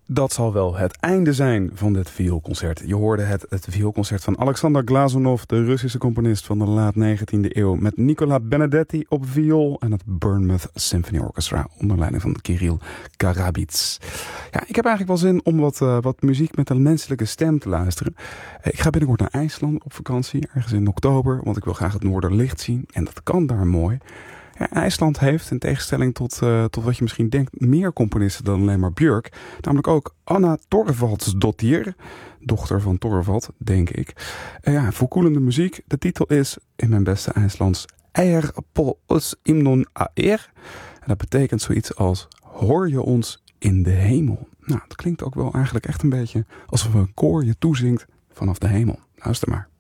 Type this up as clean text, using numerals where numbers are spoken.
Dat zal wel het einde zijn van dit vioolconcert. Je hoorde het vioolconcert van Alexander Glazunov, de Russische componist van de laat 19e eeuw, met Nicola Benedetti op viool en het Bournemouth Symphony Orchestra onder leiding van Kirill Karabits. Ja, ik heb eigenlijk wel zin om wat muziek met een menselijke stem te luisteren. Ik ga binnenkort naar IJsland op vakantie, ergens in oktober, want ik wil graag het Noorderlicht zien en dat kan daar mooi. Ja, IJsland heeft, in tegenstelling tot wat je misschien denkt, meer componisten dan alleen maar Björk. Namelijk ook Anna Thorvaldsdottir, dochter van Thorvald, denk ik. Verkoelende muziek. De titel is, in mijn beste IJslands, Eir på oss imnon aer. En dat betekent zoiets als, hoor je ons in de hemel. Nou, dat klinkt ook wel eigenlijk echt een beetje alsof een koor je toezingt vanaf de hemel. Luister maar.